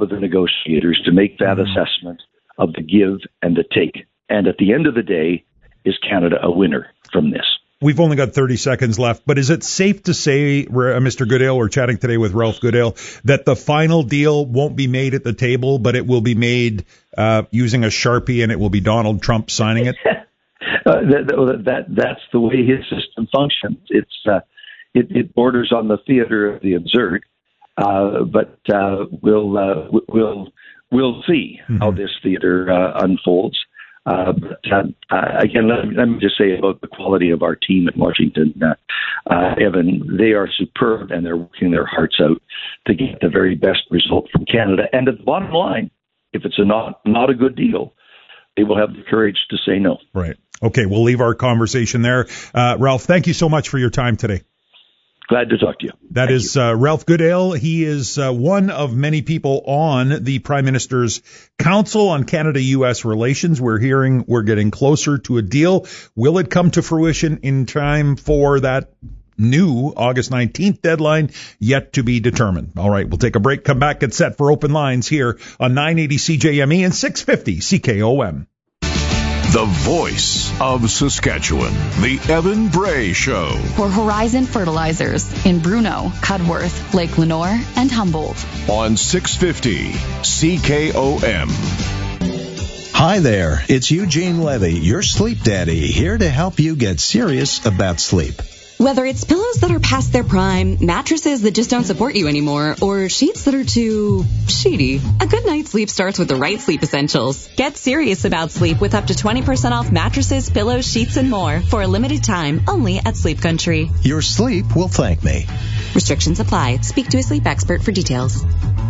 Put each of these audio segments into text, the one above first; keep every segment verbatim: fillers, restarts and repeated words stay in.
with the negotiators to make that assessment of the give and the take. And at the end of the day, is Canada a winner from this? We've only got thirty seconds left, but is it safe to say, uh, Mister Goodale, we're chatting today with Ralph Goodale, that the final deal won't be made at the table, but it will be made uh, using a Sharpie, and it will be Donald Trump signing it? uh, that, that that's the way his system functions. It's uh, it, it borders on the theater of the absurd, uh, but uh, we'll uh, we'll we'll see mm-hmm. how this theater uh, unfolds. Uh, but uh, again, let me, let me just say about the quality of our team in Washington, uh, uh, Evan, they are superb and they're working their hearts out to get the very best result from Canada. And at the bottom line, if it's a not, not a good deal, they will have the courage to say no. Right. Okay, we'll leave our conversation there. Uh, Ralph, thank you so much for your time today. Glad to talk to you. That Thank is you. Uh, Ralph Goodale. He is uh, one of many people on the Prime Minister's Council on Canada-U S Relations. We're hearing we're getting closer to a deal. Will it come to fruition in time for that new August nineteenth deadline? Yet to be determined. All right, we'll take a break, come back, get set for Open Lines here on nine eighty C J M E and six fifty C K O M. The voice of Saskatchewan, the Evan Bray Show. For Horizon Fertilizers in Bruno, Cudworth, Lake Lenore, and Humboldt. On six fifty C K O M. Hi there, it's Eugene Levy, your sleep daddy, here to help you get serious about sleep. Whether it's pillows that are past their prime, mattresses that just don't support you anymore, or sheets that are too sheety, a good night's sleep starts with the right sleep essentials. Get serious about sleep with up to twenty percent off mattresses, pillows, sheets, and more for a limited time only at Sleep Country. Your sleep will thank me. Restrictions apply. Speak to a sleep expert for details.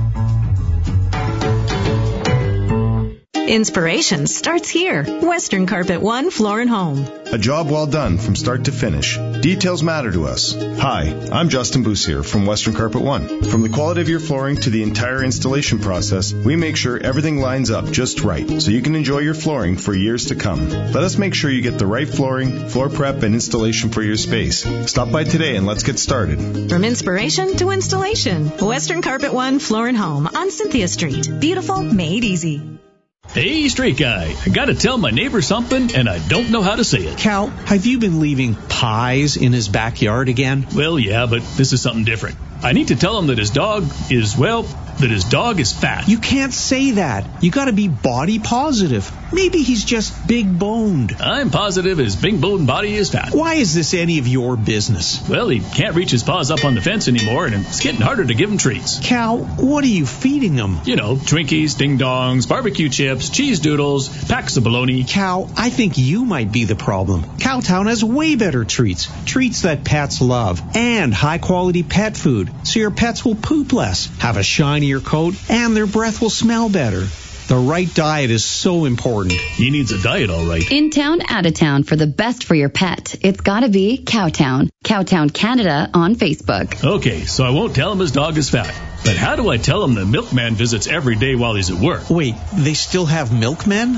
Inspiration starts here. Western Carpet One Floor and Home. A job well done from start to finish. Details matter to us. Hi, I'm Justin Boussier from Western Carpet One. From the quality of your flooring to the entire installation process, we make sure everything lines up just right so you can enjoy your flooring for years to come. Let us make sure you get the right flooring, floor prep, and installation for your space. Stop by today and let's get started. From inspiration to installation. Western Carpet One Floor and Home on Cynthia Street. Beautiful, made easy. Hey, straight guy, I gotta tell my neighbor something, and I don't know how to say it. Cal, have you been leaving pies in his backyard again? Well, yeah, but this is something different. I need to tell him that his dog is, well, that his dog is fat. You can't say that. You gotta be body positive. Maybe he's just big boned. I'm positive his big boned body is fat. Why is this any of your business? Well, he can't reach his paws up on the fence anymore, and it's getting harder to give him treats. Cal, what are you feeding him? You know, Twinkies, Ding Dongs, barbecue chips, cheese doodles, packs of bologna. Cal, I think you might be the problem. Cowtown has way better treats. Treats that pets love. And high-quality pet food, so your pets will poop less, have a shinier coat, and their breath will smell better. The right diet is so important. He needs a diet, all right. In town, out of town, for the best for your pet, it's gotta be Cowtown. Cowtown Canada on Facebook. Okay, so I won't tell him his dog is fat. But how do I tell him the milkman visits every day while he's at work? Wait, they still have milkmen?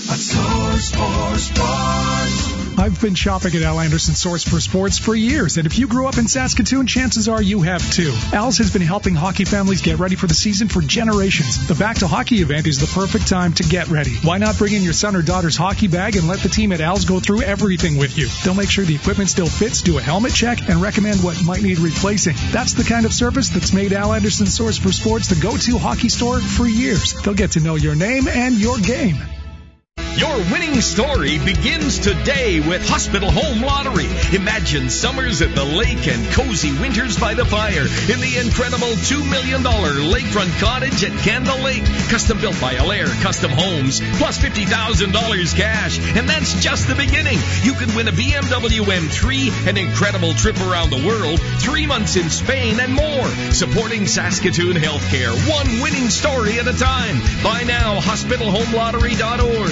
Source for Sports. I've been shopping at Al Anderson Source for Sports for years, and if you grew up in Saskatoon, chances are you have too. Al's has been helping hockey families get ready for the season for generations. The Back to Hockey event is the perfect time to get ready. Why not bring in your son or daughter's hockey bag and let the team at Al's go through everything with you? They'll make sure the equipment still fits, do a helmet check, and recommend what might need replacing. That's the kind of service that's made Al Anderson Source for Sports the go-to hockey store for years. They'll get to know your name and your game. Your winning story begins today with Hospital Home Lottery. Imagine summers at the lake and cozy winters by the fire in the incredible two million dollars lakefront cottage at Candle Lake. Custom built by Allaire Custom Homes, plus fifty thousand dollars cash. And that's just the beginning. You can win a B M W M three, an incredible trip around the world, three months in Spain, and more. Supporting Saskatoon Healthcare, one winning story at a time. Buy now, hospital home lottery dot org.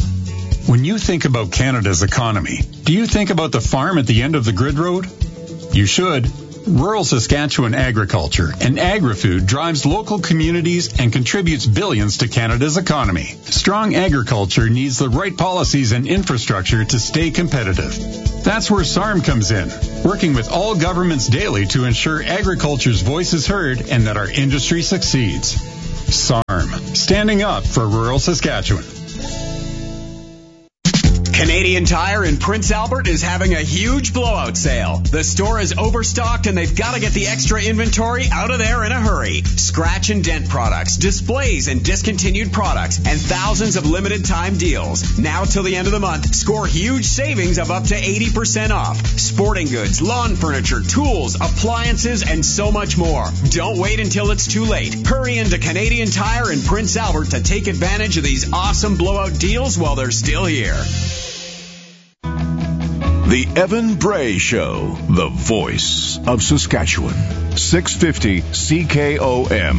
When you think about Canada's economy, do you think about the farm at the end of the grid road? You should. Rural Saskatchewan agriculture and agri-food drives local communities and contributes billions to Canada's economy. Strong agriculture needs the right policies and infrastructure to stay competitive. That's where S A R M comes in, working with all governments daily to ensure agriculture's voice is heard and that our industry succeeds. S A R M, standing up for rural Saskatchewan. Canadian Tire in Prince Albert is having a huge blowout sale. The store is overstocked and they've got to get the extra inventory out of there in a hurry. Scratch and dent products, displays and discontinued products, and thousands of limited time deals. Now till the end of the month, score huge savings of up to eighty percent off. Sporting goods, lawn furniture, tools, appliances, and so much more. Don't wait until it's too late. Hurry into Canadian Tire in Prince Albert to take advantage of these awesome blowout deals while they're still here. The Evan Bray Show, the voice of Saskatchewan. six fifty C K O M.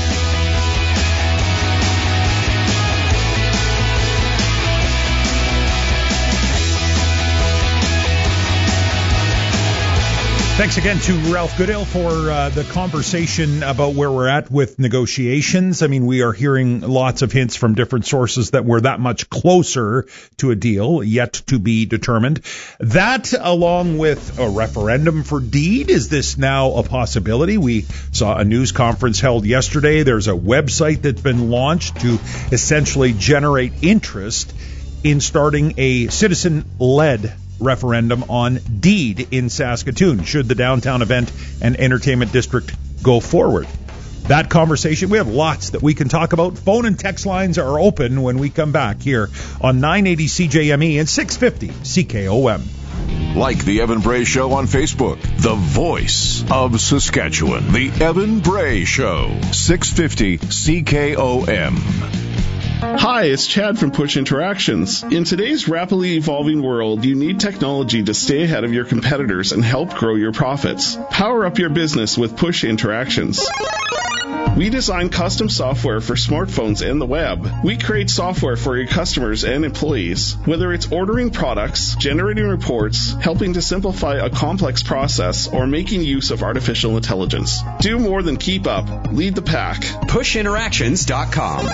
Thanks again to Ralph Goodale for uh, the conversation about where we're at with negotiations. I mean, we are hearing lots of hints from different sources that we're that much closer to a deal, yet to be determined. That, along with a referendum for deed, is this now a possibility? We saw a news conference held yesterday. There's a website that's been launched to essentially generate interest in starting a citizen-led referendum on deed in Saskatoon, should the downtown event and entertainment district go forward. That conversation, we have lots that we can talk about. Phone and text lines are open when we come back here on nine eighty C J M E and six fifty C K O M. Like the Evan Bray Show on Facebook, the voice of Saskatchewan. The Evan Bray Show, six fifty C K O M. Hi, it's Chad from Push Interactions. In today's rapidly evolving world, you need technology to stay ahead of your competitors and help grow your profits. Power up your business with Push Interactions. We design custom software for smartphones and the web. We create software for your customers and employees. Whether it's ordering products, generating reports, helping to simplify a complex process, or making use of artificial intelligence. Do more than keep up. Lead the pack. push interactions dot com.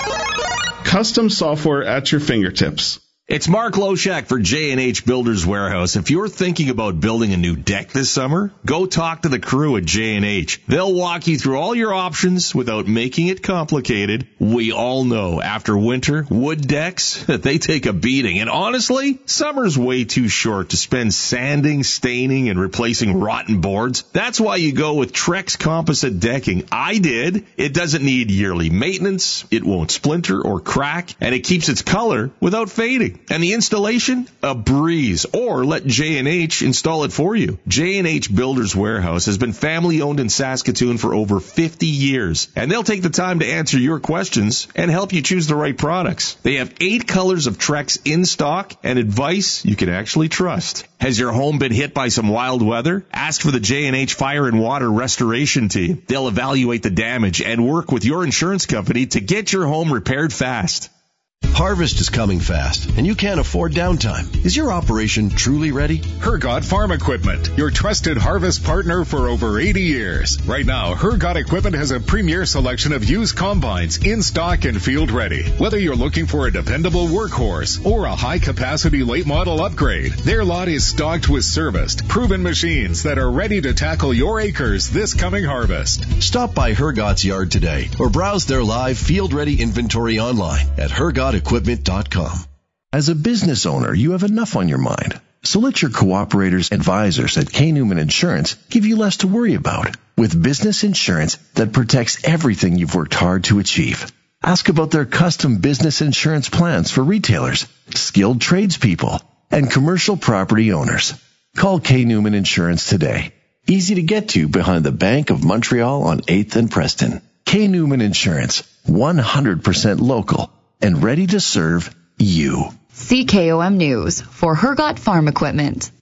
Custom software at your fingertips. It's Mark Loshak for J and H Builders Warehouse. If you're thinking about building a new deck this summer, go talk to the crew at J and H. They'll walk you through all your options without making it complicated. We all know after winter, wood decks, they take a beating. And honestly, summer's way too short to spend sanding, staining, and replacing rotten boards. That's why you go with Trex Composite Decking. I did. It doesn't need yearly maintenance, it won't splinter or crack, and it keeps its color without fading. And the installation? A breeze. Or let J and H install it for you. J and H Builders Warehouse has been family owned in Saskatoon for over fifty years. And they'll take the time to answer your questions and help you choose the right products. They have eight colors of Trex in stock and advice you can actually trust. Has your home been hit by some wild weather? Ask for the J and H Fire and Water Restoration Team. They'll evaluate the damage and work with your insurance company to get your home repaired fast. Harvest is coming fast, and you can't afford downtime. Is your operation truly ready? Hergot Farm Equipment, your trusted harvest partner for over eighty years. Right now, Hergot Equipment has a premier selection of used combines in stock and field ready. Whether you're looking for a dependable workhorse or a high-capacity late-model upgrade, their lot is stocked with serviced, proven machines that are ready to tackle your acres this coming harvest. Stop by Hergot's yard today or browse their live field-ready inventory online at hergot equipment dot com. As a business owner, you have enough on your mind. So let your cooperators advisors at K. Newman Insurance give you less to worry about with business insurance that protects everything you've worked hard to achieve. Ask about their custom business insurance plans for retailers, skilled tradespeople, and commercial property owners. Call K. Newman Insurance today. Easy to get to behind the Bank of Montreal on eighth and Preston. K. Newman Insurance, one hundred percent local and ready to serve you. C K O M News for Hergot Farm Equipment.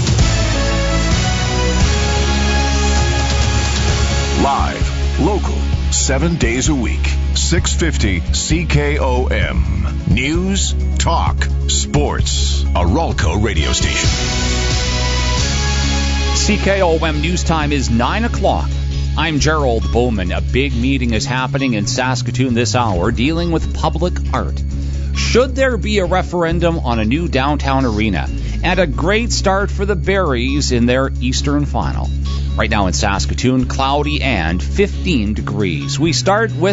Live, local, seven days a week. six fifty C K O M. News, talk, sports. A Ralco radio station. C K O M News Time is nine o'clock. I'm Gerald Bowman. A big meeting is happening in Saskatoon this hour dealing with public art. Should there be a referendum on a new downtown arena? And a great start for the Berries in their Eastern final. Right now in Saskatoon, cloudy and fifteen degrees. We start with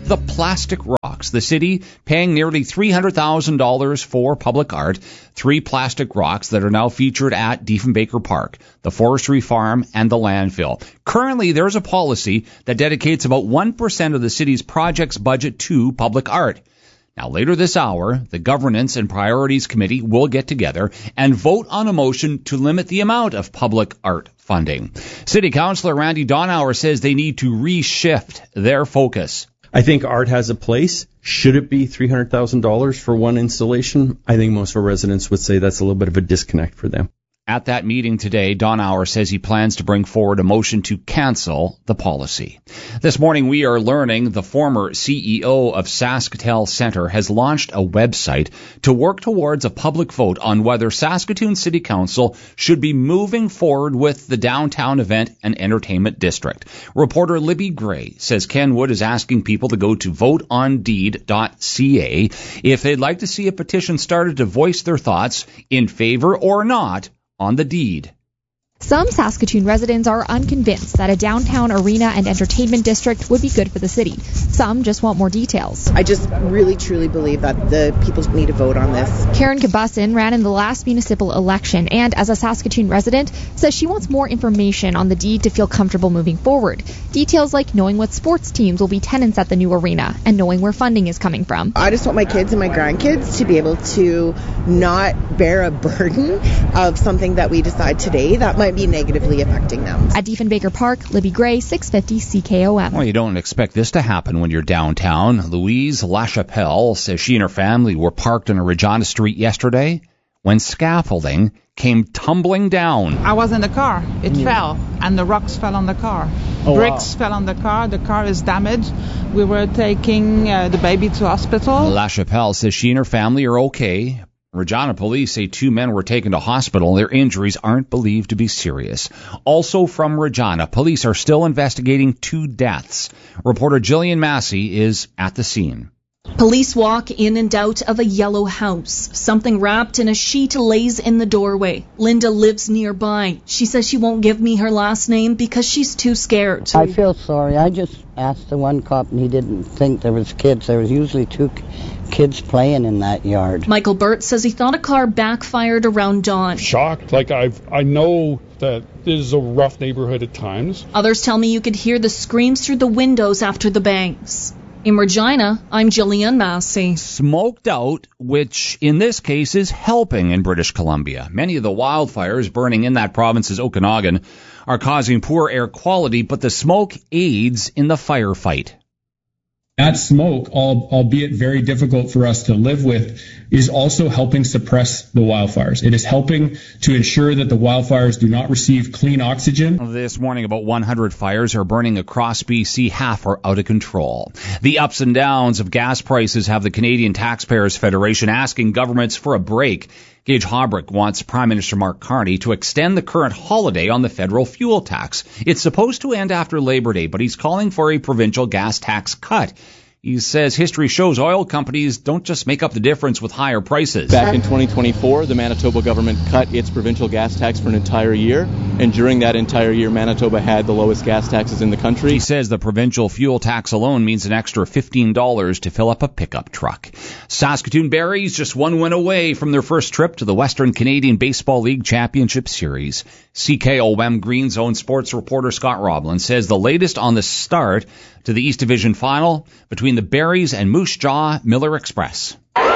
the plastic rocks. The city paying nearly three hundred thousand dollars for public art. Three plastic rocks that are now featured at Diefenbaker Park, the forestry farm, and the landfill. Currently, there's a policy that dedicates about one percent of the city's project's budget to public art. Now, later this hour, the Governance and Priorities Committee will get together and vote on a motion to limit the amount of public art funding. City Councillor Randy Donauer says they need to reshift their focus. I think art has a place. Should it be three hundred thousand dollars for one installation? I think most of our residents would say that's a little bit of a disconnect for them. At that meeting today, Donauer says he plans to bring forward a motion to cancel the policy. This morning, we are learning the former C E O of SaskTel Centre has launched a website to work towards a public vote on whether Saskatoon City Council should be moving forward with the downtown event and entertainment district. Reporter Libby Gray says Ken Wood is asking people to go to vote on deed dot c a if they'd like to see a petition started to voice their thoughts in favor or not on the deed. Some Saskatoon residents are unconvinced that a downtown arena and entertainment district would be good for the city. Some just want more details. I just really, truly believe that the people need to vote on this. Karen Kabussin ran in the last municipal election and, as a Saskatoon resident, says she wants more information on the deed to feel comfortable moving forward. Details like knowing what sports teams will be tenants at the new arena and knowing where funding is coming from. I just want my kids and my grandkids to be able to not bear a burden of something that we decide today that might be negatively affecting them. At Diefenbaker Park, Libby Gray, six fifty C K O M. Well, you don't expect this to happen when you're downtown. Louise LaChapelle says she and her family were parked on a Regina Street yesterday when scaffolding came tumbling down. I was in the car. It yeah. fell, and the rocks fell on the car. Oh, Bricks wow. fell on the car. The car is damaged. We were taking uh, the baby to hospital. LaChapelle says she and her family are okay. Regina police say two men were taken to hospital. Their injuries aren't believed to be serious. Also from Regina, police are still investigating two deaths. Reporter Jillian Massey is at the scene. Police walk in and out of a yellow house. Something wrapped in a sheet lays in the doorway. Linda lives nearby. She says she won't give me her last name because she's too scared. I feel sorry. I just asked the one cop and he didn't think there was kids. There was usually two kids playing in that yard. Michael Burt says he thought a car backfired around dawn. Shocked. Like, I've, I know that this is a rough neighborhood at times. Others tell me you could hear the screams through the windows after the bangs. In Regina, I'm Jillian Massey. Smoked out, which in this case is helping in British Columbia. Many of the wildfires burning in that province's Okanagan are causing poor air quality, but the smoke aids in the firefight. That smoke, albeit very difficult for us to live with, is also helping suppress the wildfires. It is helping to ensure that the wildfires do not receive clean oxygen. This morning, about one hundred fires are burning across B C. Half are out of control. The ups and downs of gas prices have the Canadian Taxpayers Federation asking governments for a break. Gage Hobbrick wants Prime Minister Mark Carney to extend the current holiday on the federal fuel tax. It's supposed to end after Labor Day, but he's calling for a provincial gas tax cut. He says history shows oil companies don't just make up the difference with higher prices. Back in twenty twenty-four, the Manitoba government cut its provincial gas tax for an entire year, and during that entire year, Manitoba had the lowest gas taxes in the country. He says the provincial fuel tax alone means an extra fifteen dollars to fill up a pickup truck. Saskatoon Berries just one win away from their first trip to the Western Canadian Baseball League Championship Series. C K O M Green Zone sports reporter Scott Roblin says the latest on the start to the East Division Final between the Berries and Moose Jaw Miller Express.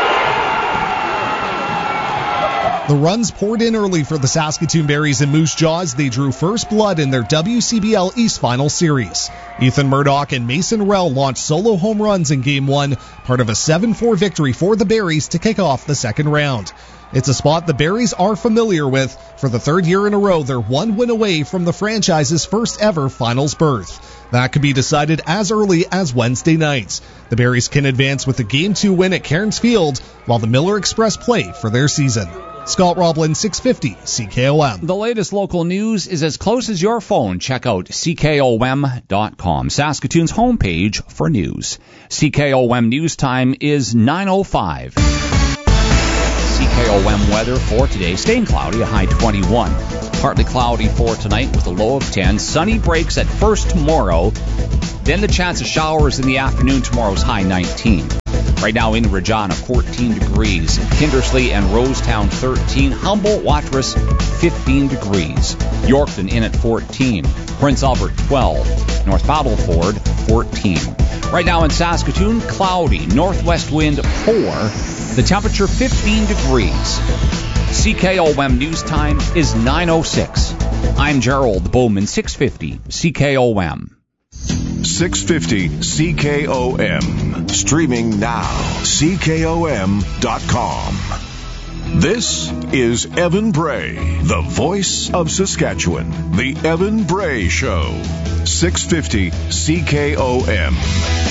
The runs poured in early for the Saskatoon Berries and Moose Jaws. They drew first blood in their W C B L East Final Series. Ethan Murdoch and Mason Rell launched solo home runs in Game one, part of a seven four victory for the Berries to kick off the second round. It's a spot the Berries are familiar with. For the third year in a row, they're one win away from the franchise's first ever finals berth. That could be decided as early as Wednesday night. The Berries can advance with a Game two win at Cairns Field, while the Miller Express play for their season. Scott Roblin, six fifty C K O M. The latest local news is as close as your phone. Check out C K O M dot com, Saskatoon's homepage for news. C K O M News Time is nine oh five. C K O M weather for today. Staying cloudy, a high twenty-one. Partly cloudy for tonight with a low of ten. Sunny breaks at first tomorrow. Then the chance of showers in the afternoon. Tomorrow's high nineteen. Right now in Regina, fourteen degrees. Kindersley and Rosetown, thirteen. Humboldt, Watrous, fifteen degrees. Yorkton in at fourteen. Prince Albert, twelve. North Battleford, fourteen. Right now in Saskatoon, cloudy. Northwest wind, four. The temperature, fifteen degrees. C K O M News Time is nine oh six. I'm Gerald Bowman, six fifty C K O M. six fifty C K O M. Streaming now. C K O M dot com. This is Evan Bray, the voice of Saskatchewan. The Evan Bray Show. six fifty C K O M.